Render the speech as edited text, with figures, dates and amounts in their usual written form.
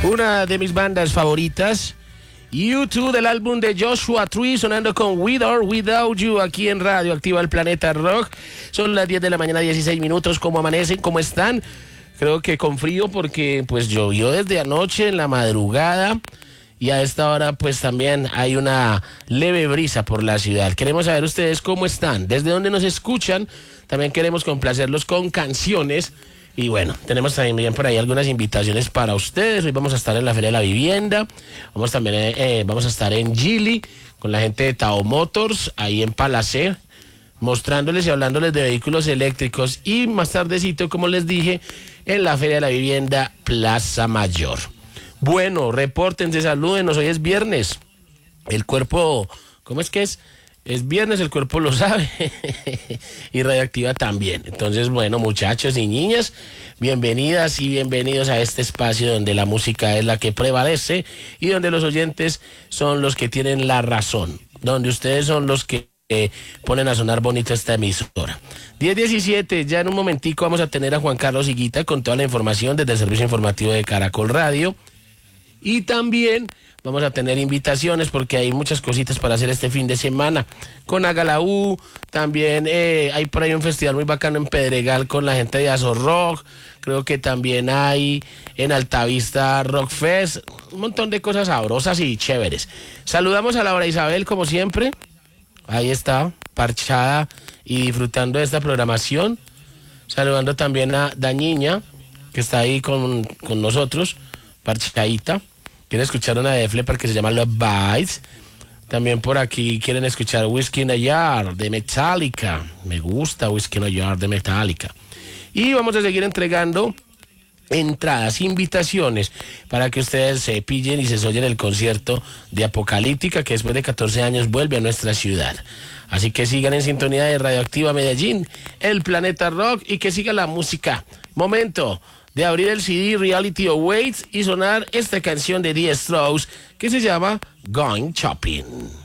Una de mis bandas favoritas, U2, del álbum de Joshua Tree, sonando con With or Without You aquí en Radio Activa el Planeta Rock. Son las 10 de la mañana, 16 minutos. ¿Cómo amanecen? ¿Cómo están? Creo que con frío porque pues llovió desde anoche en la madrugada y a esta hora pues también hay una leve brisa por la ciudad. Queremos saber ustedes cómo están, desde dónde nos escuchan. También queremos complacerlos con canciones. Y bueno, tenemos también por ahí algunas invitaciones para ustedes. Hoy vamos a estar en la Feria de la Vivienda. Vamos a estar en Gili con la gente de Tao Motors, ahí en Palacé, mostrándoles y hablándoles de vehículos eléctricos. Y más tardecito, como les dije, en la Feria de la Vivienda Plaza Mayor. Bueno, repórtense, salúdenos. Hoy es viernes. El cuerpo, ¿cómo es que es? Es viernes, el cuerpo lo sabe. Y Radioactiva también. Entonces, bueno, muchachos y niñas, bienvenidas y bienvenidos a este espacio donde la música es la que prevalece y donde los oyentes son los que tienen la razón, donde ustedes son los que ponen a sonar bonito esta emisora. 10:17, ya en un momentico vamos a tener a Juan Carlos Higuita con toda la información desde el servicio informativo de Caracol Radio. Y también vamos a tener invitaciones porque hay muchas cositas para hacer este fin de semana. Con Agalaú, también hay por ahí un festival muy bacano en Pedregal con la gente de Azo Rock. Creo que también hay en Altavista Rock Fest. Un montón de cosas sabrosas y chéveres. Saludamos a Laura Isabel como siempre. Ahí está, parchada y disfrutando de esta programación. Saludando también a Dañiña, que está ahí con nosotros, parchadita. Quieren escuchar una de Def Leppard que se llama Love Bites. También por aquí quieren escuchar Whiskey in a Jar de Metallica. Me gusta Whiskey in a Jar de Metallica. Y vamos a seguir entregando entradas, invitaciones para que ustedes se pillen y se soñen el concierto de Apocalíptica que después de 14 años vuelve a nuestra ciudad. Así que sigan en sintonía de Radioactiva Medellín, el Planeta Rock, y que siga la música. Momento de abrir el CD Reality Awaits y sonar esta canción de The Strokes que se llama Going Shopping.